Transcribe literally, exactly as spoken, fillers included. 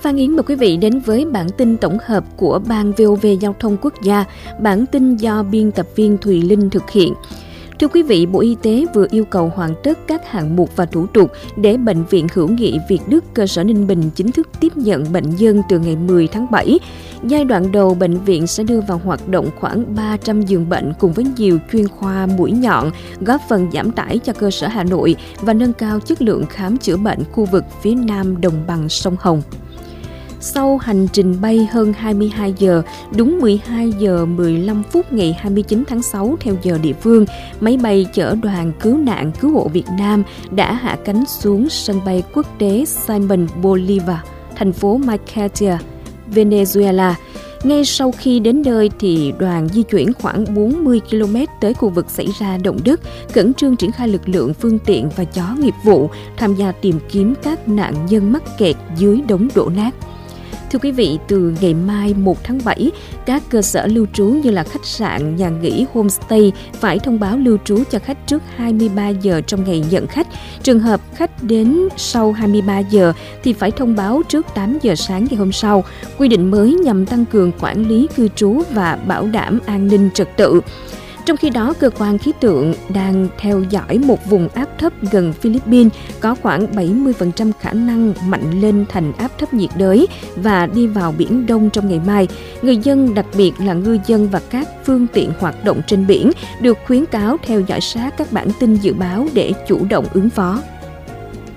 Phan Yến mời quý vị đến với bản tin tổng hợp của Ban vê o vê Giao thông Quốc gia, bản tin do biên tập viên Thùy Linh thực hiện. Thưa quý vị, Bộ Y tế vừa yêu cầu hoàn tất các hạng mục và thủ tục để Bệnh viện Hữu nghị Việt Đức cơ sở Ninh Bình chính thức tiếp nhận bệnh nhân từ ngày mười tháng bảy. Giai đoạn đầu, bệnh viện sẽ đưa vào hoạt động khoảng ba trăm giường bệnh cùng với nhiều chuyên khoa mũi nhọn, góp phần giảm tải cho cơ sở Hà Nội và nâng cao chất lượng khám chữa bệnh khu vực phía Nam đồng bằng sông Hồng. Sau hành trình bay hơn hai mươi hai giờ, đúng mười hai giờ mười lăm phút ngày hai mươi chín tháng sáu theo giờ địa phương, máy bay chở đoàn cứu nạn cứu hộ Việt Nam đã hạ cánh xuống sân bay quốc tế Simon Bolivar, thành phố Maiquetía, Venezuela. Ngay sau khi đến nơi thì đoàn di chuyển khoảng bốn mươi ki lô mét tới khu vực xảy ra động đất, khẩn trương triển khai lực lượng, phương tiện và chó nghiệp vụ tham gia tìm kiếm các nạn nhân mắc kẹt dưới đống đổ nát. Thưa quý vị, từ ngày mai một tháng bảy, các cơ sở lưu trú như là khách sạn, nhà nghỉ, homestay phải thông báo lưu trú cho khách trước hai mươi ba giờ trong ngày nhận khách. Trường hợp khách đến sau hai mươi ba giờ thì phải thông báo trước tám giờ sáng ngày hôm sau. Quy định mới nhằm tăng cường quản lý cư trú và bảo đảm an ninh trật tự. Trong khi đó, cơ quan khí tượng đang theo dõi một vùng áp thấp gần Philippines có khoảng bảy mươi phần trăm khả năng mạnh lên thành áp thấp nhiệt đới và đi vào Biển Đông trong ngày mai. Người dân, đặc biệt là ngư dân và các phương tiện hoạt động trên biển, được khuyến cáo theo dõi sát các bản tin dự báo để chủ động ứng phó.